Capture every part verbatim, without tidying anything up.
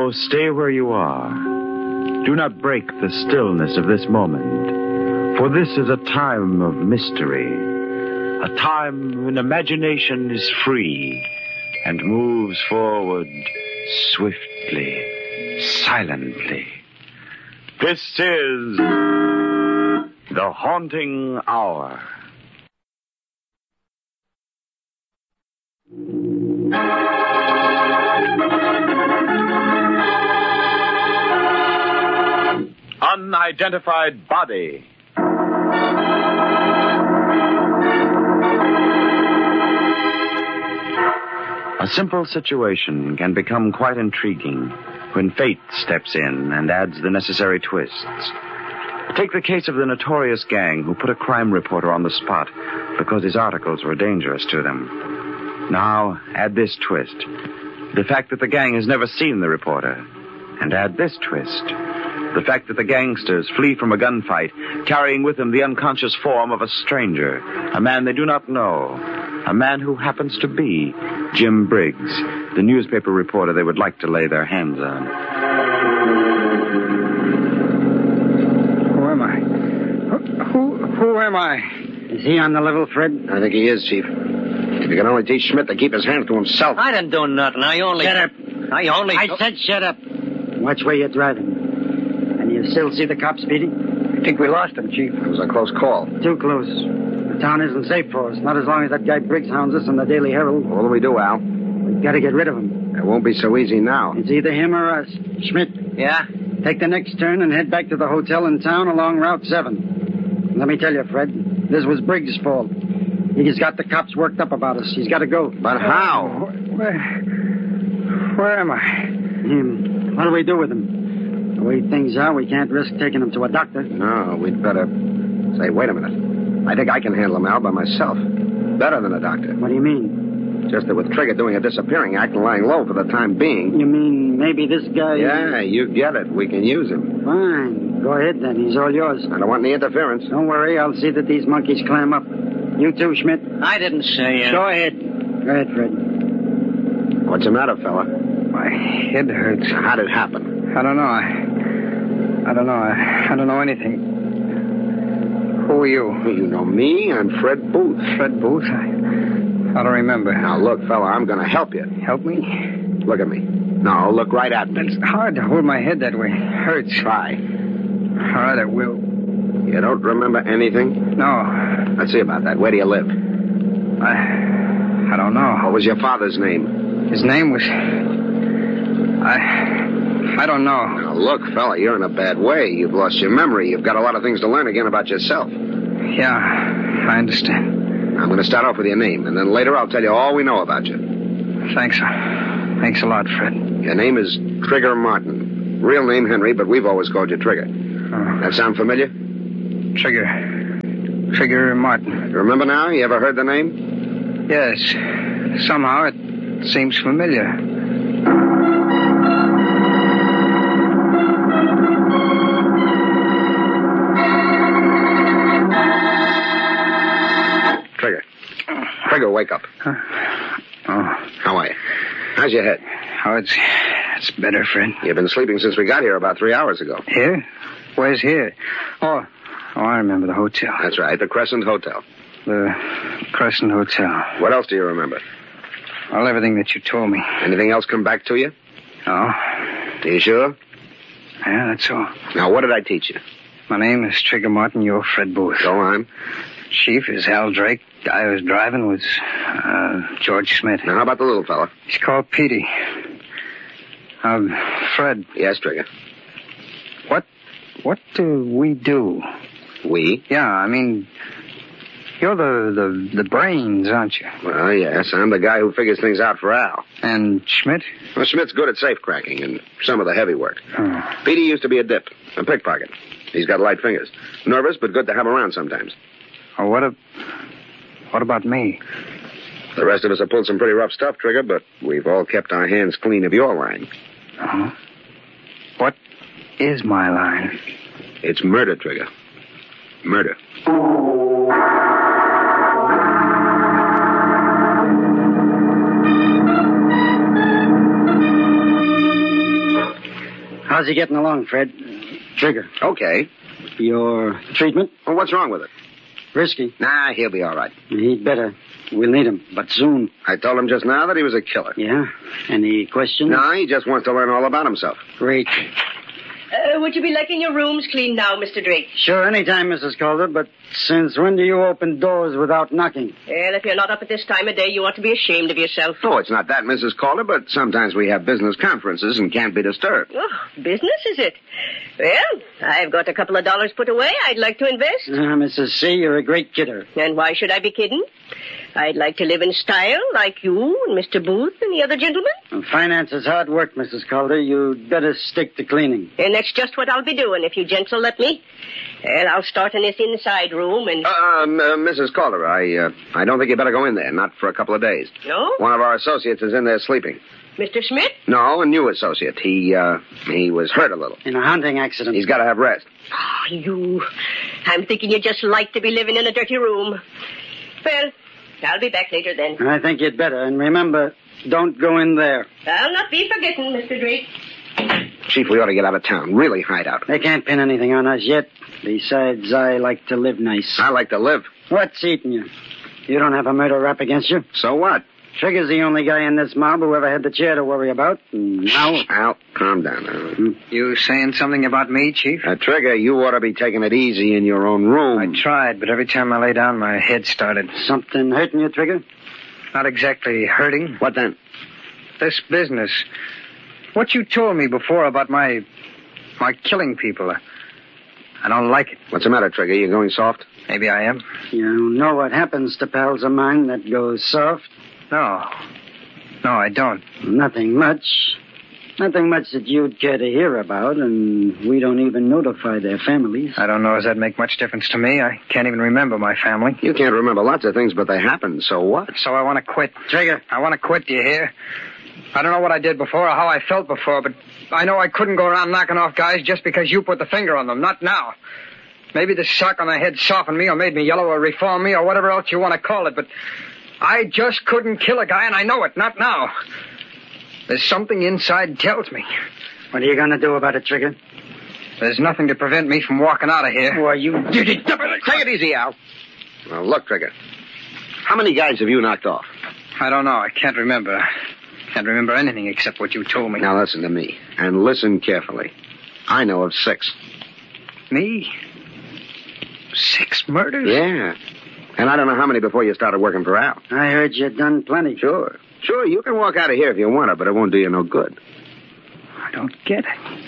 So stay where you are. Do not break the stillness of this moment, for this is a time of mystery, a time when imagination is free and moves forward swiftly, silently. This is The Haunting Hour. Unidentified body. A simple situation can become quite intriguing when fate steps in and adds the necessary twists. Take the case of the notorious gang who put a crime reporter on the spot because his articles were dangerous to them. Now, add this twist. The fact that the gang has never seen the reporter. And add this twist. The fact that the gangsters flee from a gunfight, carrying with them the unconscious form of a stranger, a man they do not know, a man who happens to be Jim Briggs, the newspaper reporter they would like to lay their hands on. Who am I? Who, who, who am I? Is he on the level, Fred? I think he is, Chief. If you can only teach Schmidt to keep his hands to himself. I didn't do nothing. I only... Shut up. I only... I said shut up. Watch where you're driving. And you still see the cops speeding? I think we lost him, Chief. It was a close call. Too close. The town isn't safe for us. Not as long as that guy Briggs hounds us in the Daily Herald. What do we do, Al? We've got to get rid of him. It won't be so easy now. It's either him or us. Schmidt. Yeah? Take the next turn and head back to the hotel in town along Route seven. Let me tell you, Fred, this was Briggs' fault. He's got the cops worked up about us. He's got to go. But how? Where... Where am I? Him. What do we do with him? The way things are, we can't risk taking him to a doctor. No, we'd better... Say, wait a minute. I think I can handle him, Al, by myself. Better than a doctor. What do you mean? Just that with Trigger doing a disappearing act and lying low for the time being... You mean maybe this guy... Yeah, you get it. We can use him. Fine. Go ahead, then. He's all yours. I don't want any interference. Don't worry. I'll see that these monkeys climb up. You too, Schmidt. I didn't say it. Go ahead. Go ahead, Fred. What's the matter, fella? My head hurts. How'd it happen? I don't know. I, I don't know. I, I don't know anything. Who are you? You know me. I'm Fred Booth. Fred Booth? I, I don't remember. Now, look, fella, I'm going to help you. Help me? Look at me. No, look right at me. It's hard to hold my head that way. It hurts. Try. All right, I will. You don't remember anything? No. Let's see about that. Where do you live? I... I don't know. What was your father's name? His name was... I... I don't know. Now, look, fella, you're in a bad way. You've lost your memory. You've got a lot of things to learn again about yourself. Yeah, I understand. I'm going to start off with your name, and then later I'll tell you all we know about you. Thanks. Thanks a lot, Fred. Your name is Trigger Martin. Real name Henry, but we've always called you Trigger. Oh. That sound familiar? Trigger. Trigger Martin. You remember now? You ever heard the name? Yes. Somehow it seems familiar. Trigger. Trigger, wake up. Uh, oh. How are you? How's your head? Oh, it's, it's better, Fred. You've been sleeping since we got here about three hours ago. Here? Where's here? Oh, oh, I remember the hotel. That's right, the Crescent Hotel. The Crescent Hotel. What else do you remember? Well, everything that you told me. Anything else come back to you? No. Are you sure? Yeah, that's all. Now, what did I teach you? My name is Trigger Martin. You're Fred Booth. Go on. Chief is Al Drake. Guy who was driving was uh, George Smith. Now, how about the little fella? He's called Petey. Um, Fred. Yes, Trigger. What, what do we do? We? Yeah, I mean, you're the, the, the brains, aren't you? Well, yes, I'm the guy who figures things out for Al. And Schmidt? Well, Schmidt's good at safe cracking and some of the heavy work. Oh. Petey used to be a dip, a pickpocket. He's got light fingers. Nervous, but good to have around sometimes. Oh, what a... What about me? The rest of us have pulled some pretty rough stuff, Trigger, but we've all kept our hands clean of your line. Uh-huh. What is my line? It's murder, Trigger. Murder. How's he getting along, Fred? Trigger. Okay. Your treatment? Well, what's wrong with it? Risky. Nah, he'll be all right. He'd better. We'll need him, but soon. I told him just now that he was a killer. Yeah? Any questions? No, he just wants to learn all about himself. Great. Uh, would you be liking your rooms cleaned now, Mister Drake? Sure, anytime, Missus Calder, but since when do you open doors without knocking? Well, if you're not up at this time of day, you ought to be ashamed of yourself. Oh, it's not that, Missus Calder, but sometimes we have business conferences and can't be disturbed. Oh, business, is it? Well, I've got a couple of dollars put away I'd like to invest. Ah, Missus C, you're a great kidder. And why should I be kidding? I'd like to live in style like you and Mister Booth and the other gentlemen. Well, finance is hard work, Missus Calder. You'd better stick to cleaning. And that's just what I'll be doing if you gents will let me. Well, I'll start in this inside room and... Uh, um, uh, Missus Calder, I, uh, I don't think you better go in there, not for a couple of days. No? One of our associates is in there sleeping. Mister Smith? No, a new associate. He, uh, he was hurt a little. In a hunting accident. He's got to have rest. Oh, you. I'm thinking you just like to be living in a dirty room. Well, I'll be back later then. I think you'd better. And remember, don't go in there. I'll not be forgetting, Mister Drake. Chief, we ought to get out of town. Really hide out. They can't pin anything on us yet. Besides, I like to live nice. I like to live. What's eating you? You don't have a murder rap against you? So what? Trigger's the only guy in this mob who ever had the chair to worry about. And now... Al, calm down now. Hmm. You saying something about me, Chief? Uh, Trigger, you ought to be taking it easy in your own room. I tried, but every time I lay down, my head started. Something hurting you, Trigger? Not exactly hurting. What then? This business. What you told me before about my... my killing people. I don't like it. What's the matter, Trigger? You going soft? Maybe I am. You know what happens to pals of mine that goes soft? No. No, I don't. Nothing much. Nothing much that you'd care to hear about, and we don't even notify their families. I don't know if that'd make much difference to me. I can't even remember my family. You can't remember lots of things, but they happened, so what? So I want to quit. Trigger. I want to quit, do you hear? I don't know what I did before or how I felt before, but I know I couldn't go around knocking off guys just because you put the finger on them. Not now. Maybe the sock on the head softened me or made me yellow or reformed me or whatever else you want to call it, but I just couldn't kill a guy, and I know it. Not now. There's something inside tells me. What are you going to do about it, Trigger? There's nothing to prevent me from walking out of here. Why, you did it. Take it easy, Al. Now, look, Trigger. How many guys have you knocked off? I don't know. I can't remember. Can't remember anything except what you told me. Now, listen to me, and listen carefully. I know of six. Me? Six murders? Yeah. And I don't know how many before you started working for Al. I heard you'd done plenty. Sure. Sure, you can walk out of here if you want to, but it won't do you no good. I don't get it.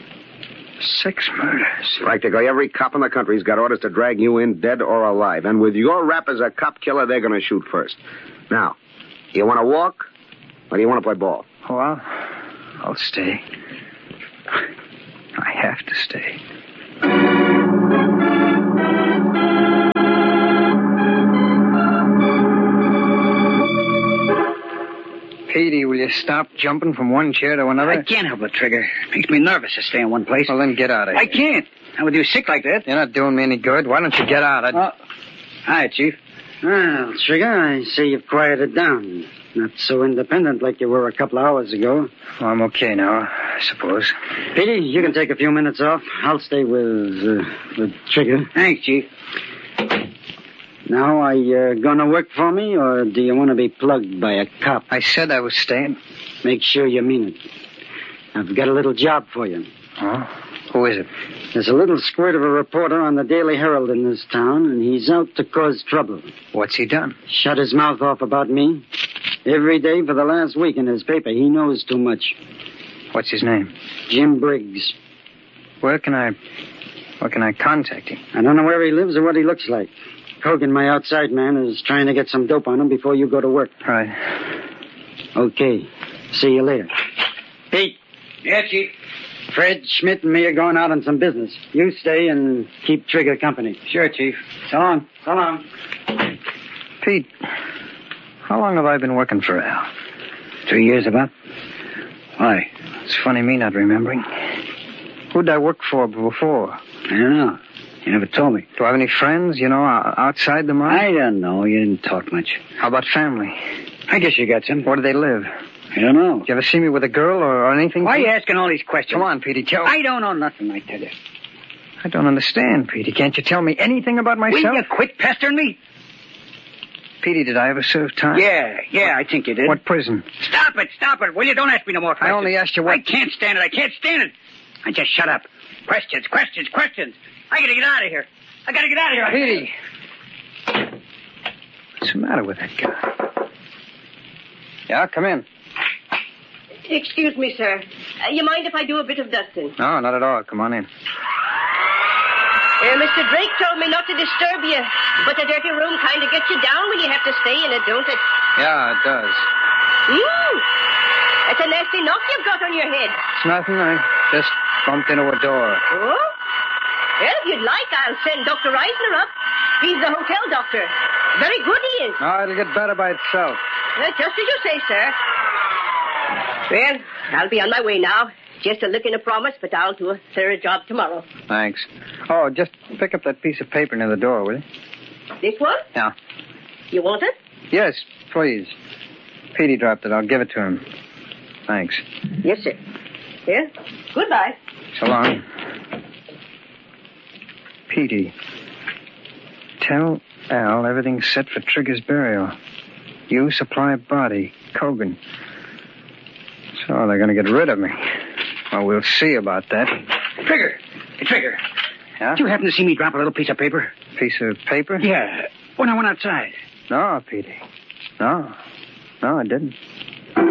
Six murders. Practically every cop in the country's got orders to drag you in dead or alive. And with your rap as a cop killer, they're going to shoot first. Now, you want to walk, or do you want to play ball? Oh, I'll, I'll stay. I have to stay. Petey, will you stop jumping from one chair to another? I can't help it, Trigger. It makes me nervous to stay in one place. Well, then get out of here. I can't. Not with you sick like that. You're not doing me any good. Why don't you get out? I'd... Uh, hi, Chief. Well, Trigger, I see you've quieted down. Not so independent like you were a couple of hours ago. Well, I'm okay now, I suppose. Petey, you can take a few minutes off. I'll stay with, uh, with Trigger. Thanks, Chief. Now, are you gonna work for me, or do you want to be plugged by a cop? I said I was staying. Make sure you mean it. I've got a little job for you. Oh? Who is it? There's a little squirt of a reporter on the Daily Herald in this town, and he's out to cause trouble. What's he done? Shut his mouth off about me. Every day for the last week in his paper. He knows too much. What's his name? Jim Briggs. Where can I... Where can I contact him? I don't know where he lives or what he looks like. Hogan, my outside man, is trying to get some dope on him before you go to work. Right. Okay. See you later. Pete. Yeah, Chief. Fred, Schmidt, and me are going out on some business. You stay and keep Trigger company. Sure, Chief. So long. So long. Pete, how long have I been working for Al? Two years about. Why? It's funny me not remembering. Who'd I work for before? I don't know. You never told me. Do I have any friends, you know, outside the mob? I don't know. You didn't talk much. How about family? I guess you got some. Where do they live? I don't know. Did you ever see me with a girl or, or anything? Why are you asking all these questions? Come on, Petey, tell I don't know nothing, I tell you. I don't understand, Petey. Can't you tell me anything about myself? Will you quit pestering me? Petey, did I ever serve time? Yeah, yeah, I think you did. What prison? Stop it, stop it. Will you? Don't ask me no more questions. I only asked you what... I can't stand it. I can't stand it. I just shut up. Questions, questions, questions. I gotta get out of here. I gotta get out of here. Petey. What's the matter with that guy? Yeah, come in. Excuse me, sir. Uh, you mind if I do a bit of dusting? No, not at all. Come on in. Uh, Mister Drake told me not to disturb you, but the dirty room kind of gets you down when you have to stay in it, don't it? Yeah, it does. Ooh, it's a nasty knock you've got on your head. It's nothing. I just bumped into a door. Oh? Well, if you'd like, I'll send Doctor Eisner up. He's the hotel doctor. Very good he is. Oh, it'll get better by itself. Uh, just as you say, sir. Well, I'll be on my way now. Just a lick and a promise, but I'll do a thorough job tomorrow. Thanks. Oh, just pick up that piece of paper near the door, will you? This one? Yeah. You want it? Yes, please. Petey dropped it. I'll give it to him. Thanks. Yes, sir. Here. Goodbye. So long. Petey, tell Al everything's set for Trigger's burial. You supply body, Cogan. So they're going to get rid of me. Well, we'll see about that. Trigger. Hey, Trigger. Yeah? Did you happen to see me drop a little piece of paper? Piece of paper? Yeah. When I went outside. No, Petey. No. No, I didn't.